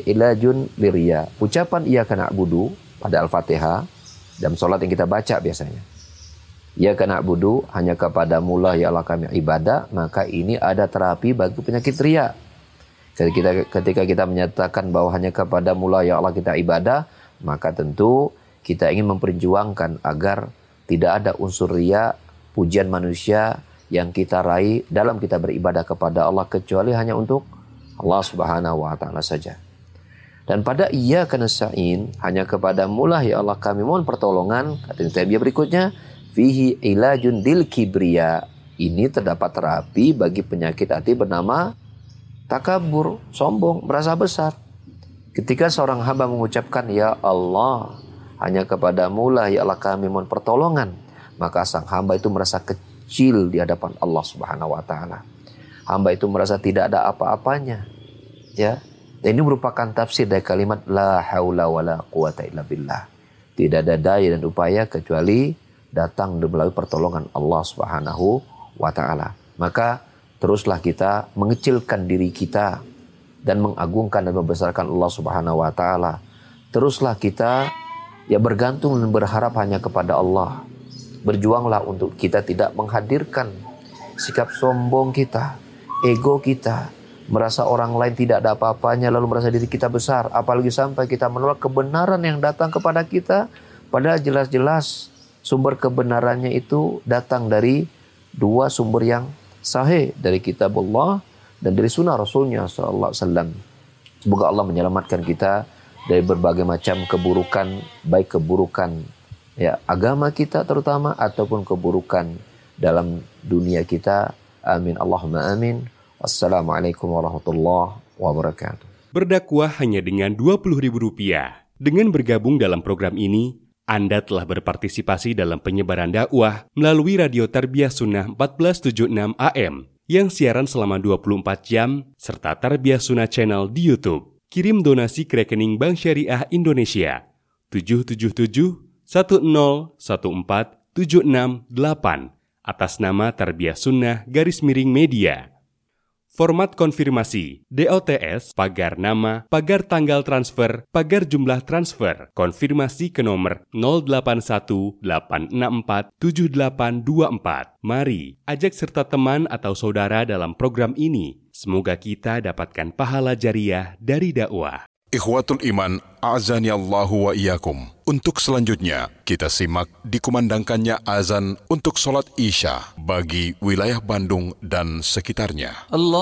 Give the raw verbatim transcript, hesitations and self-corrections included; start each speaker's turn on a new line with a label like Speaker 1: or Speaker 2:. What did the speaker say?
Speaker 1: ilajun liriya. Ucapan iyyaka na'budu pada Al-Fatihah dalam salat yang kita baca biasanya. Iyyaka na'budu, hanya kepadamu lah ya Allah kami ibadah, maka ini ada terapi bagi penyakit riya. Ketika, ketika kita menyatakan bahwa hanya kepadamu lah ya Allah kita ibadah, maka tentu kita ingin memperjuangkan agar tidak ada unsur riya, pujian manusia yang kita raih dalam kita beribadah kepada Allah, kecuali hanya untuk Allah Subhanahu wa taala saja. Dan pada iyyaka nasta'in, hanya kepadamu lah ya Allah kami mohon pertolongan, kata Taimiyah berikutnya, fihi ilajun dil kibriya. Ini terdapat terapi bagi penyakit hati bernama takabur, sombong, merasa besar. Ketika seorang hamba mengucapkan ya Allah, hanya kepadamu lah ya Allah kami mohon pertolongan, maka sang hamba itu merasa kecil di hadapan Allah Subhanahu wa taala. Hamba itu merasa tidak ada apa-apanya, ya. Dan ini merupakan tafsir dari kalimat la haula wala quwata illa billah. Tidak ada daya dan upaya kecuali datang melalui pertolongan Allah Subhanahu wa taala. Maka teruslah kita mengecilkan diri kita dan mengagungkan dan membesarkan Allah Subhanahu wa taala. Teruslah kita ya bergantung dan berharap hanya kepada Allah. Berjuanglah untuk kita tidak menghadirkan sikap sombong kita, ego kita, merasa orang lain tidak ada apa-apanya lalu merasa diri kita besar, apalagi sampai kita menolak kebenaran yang datang kepada kita, padahal jelas-jelas sumber kebenarannya itu datang dari dua sumber yang sahih, dari kitab Allah dan dari sunnah Rasulnya sallallahu alaihi wasallam. Semoga Allah menyelamatkan kita dari berbagai macam keburukan, baik keburukan ya agama kita terutama ataupun keburukan dalam dunia kita. Amin Allahumma amin. Wassalamualaikum warahmatullahi wabarakatuh.
Speaker 2: Berdakwah hanya dengan dua puluh ribu rupiah. Dengan bergabung dalam program ini, Anda telah berpartisipasi dalam penyebaran dakwah melalui Radio Tarbiyah Sunnah empat belas tujuh puluh enam A M yang siaran selama dua puluh empat jam serta Tarbiyah Sunnah Channel di YouTube. Kirim donasi ke rekening Bank Syariah Indonesia tujuh tujuh tujuh satu nol satu empat tujuh enam delapan atas nama Tarbiyah Sunnah garis miring media. Format konfirmasi D O T S, pagar nama, pagar tanggal transfer, pagar jumlah transfer. Konfirmasi ke nomor nol delapan satu delapan enam empat tujuh delapan dua empat. Mari ajak serta teman atau saudara dalam program ini. Semoga kita dapatkan pahala jariah dari dakwah.
Speaker 3: Ikhwatul Iman, a'azani Allahu wa iyyakum. Untuk selanjutnya, kita simak dikumandangkannya azan untuk sholat Isya bagi wilayah Bandung dan sekitarnya. Allah